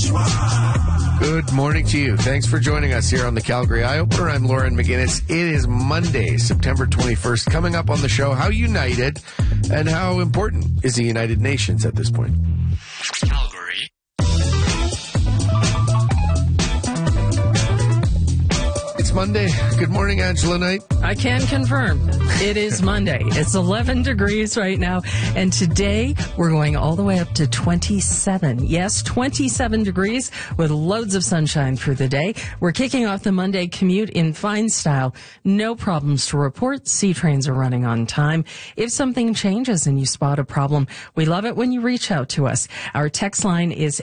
Good morning to you. Thanks for joining us here on the Calgary Eye Opener. I'm Lauren McGinnis. It is Monday, September 21st. Coming up on the show, how united and how important is the United Nations at this point? Calgary. It's Monday. Good morning, Angela Knight. I can confirm it is Monday. It's 11 degrees right now. And today we're going all the way up to 27. Yes, 27 degrees with loads of sunshine through the day. We're kicking off the Monday commute in fine style. No problems to report. C trains are running on time. If something changes and you spot a problem, we love it when you reach out to us. Our text line is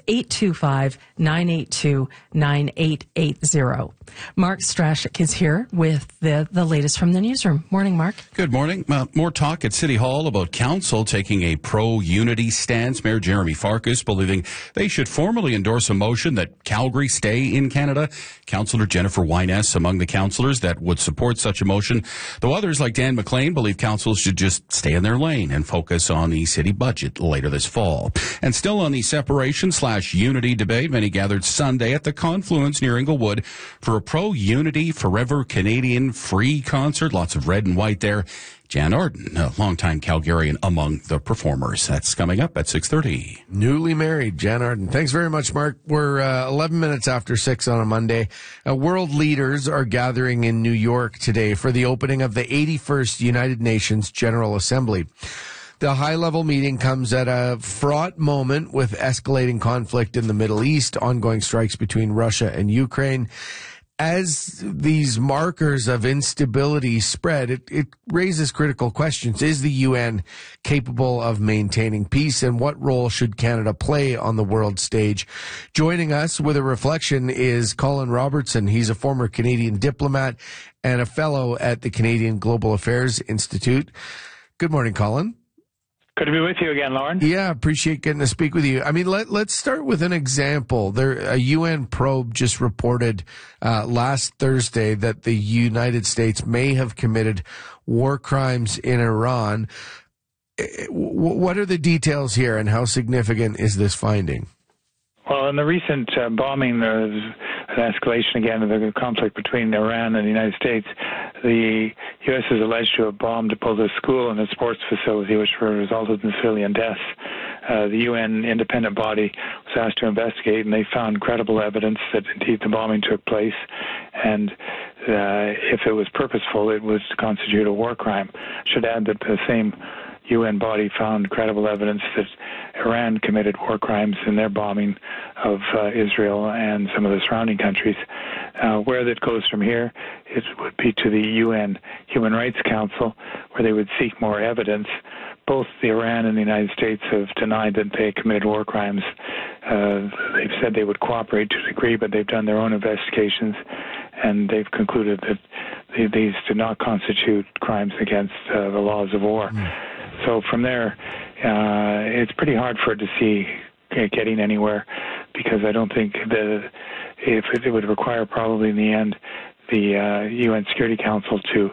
825-982-9880. Mark Strashik is here with the latest from the newsroom. Morning, Mark. Good morning. More talk at City Hall about Council taking a pro-unity stance. Mayor Jeremy Farkas believing they should formally endorse a motion that Calgary stay in Canada. Councillor Jennifer Wyness among the councillors that would support such a motion, though others like Dan McLean believe council should just stay in their lane and focus on the city budget later this fall. And still on the separation/unity debate, many gathered Sunday at the Confluence near Inglewood for a pro-unity Forever Canadian free concert. Lots of red and white there. Jan Arden, a longtime Calgarian, among the performers. That's coming up at 6:30. Newly married, Jan Arden. Thanks very much, Mark. We're 11 minutes after 6 on a Monday. World leaders are gathering in New York today for the opening of the 81st United Nations General Assembly. The high-level meeting comes at a fraught moment with escalating conflict in the Middle East, ongoing strikes between Russia and Ukraine. As these markers of instability spread, it raises critical questions. Is the UN capable of maintaining peace, and what role should Canada play on the world stage? Joining us with a reflection is Colin Robertson. He's a former Canadian diplomat and a fellow at the Canadian Global Affairs Institute. Good morning, Colin. Good to be with you again, Lauren. Yeah, appreciate getting to speak with you. I mean, let's start with an example. A UN probe just reported last Thursday that the United States may have committed war crimes in Iran. What are the details here, and how significant is this finding? Well, in the recent bombing, there's an escalation again of the conflict between Iran and the United States. The U.S. is alleged to have bombed both a school and a sports facility, which resulted in civilian deaths. The UN independent body was asked to investigate, and they found credible evidence that indeed the bombing took place. And if it was purposeful, it would constitute a war crime. I should add that the same UN body found credible evidence that Iran committed war crimes in their bombing of Israel and some of the surrounding countries. Where that goes from here, it would be to the UN Human Rights Council, where they would seek more evidence. Both the Iran and the United States have denied that they committed war crimes. They've said they would cooperate to a degree, but they've done their own investigations, and they've concluded that these do not constitute crimes against the laws of war. So from there, it's pretty hard for it to see getting anywhere, because I don't think that if it would require probably in the end the UN Security Council to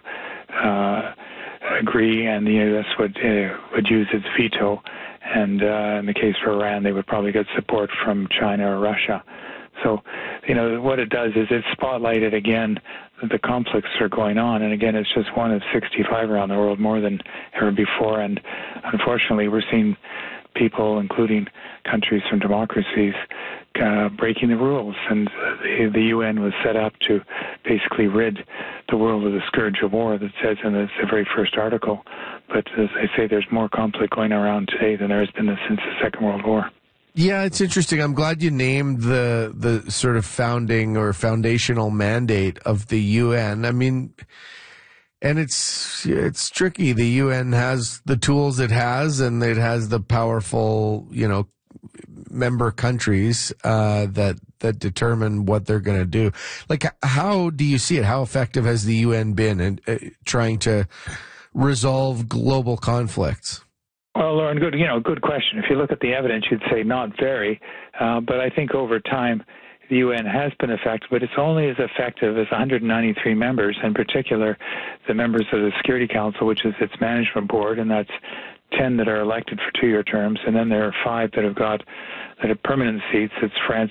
agree, and the U.S. would use its veto. And in the case for Iran, they would probably get support from China or Russia. So, what it does is it spotlighted again that the conflicts are going on. And again, it's just one of 65 around the world, more than ever before. And unfortunately, we're seeing people, including countries from democracies, breaking the rules. And the UN was set up to basically rid the world of the scourge of war, that says in the very first article. But as I say, there's more conflict going around today than there has been since the Second World War. Yeah, it's interesting. I'm glad you named the sort of founding or foundational mandate of the UN. I mean, and it's tricky. The UN has the tools it has, and it has the powerful, member countries that determine what they're going to do. Like, how do you see it? How effective has the UN been in trying to resolve global conflicts? Well, Lauren, good question. If you look at the evidence, you'd say not very. But I think over time, the UN has been effective, but it's only as effective as 193 members, in particular the members of the Security Council, which is its management board, and that's 10 that are elected for 2-year terms, and then there are 5 that have permanent seats. It's France,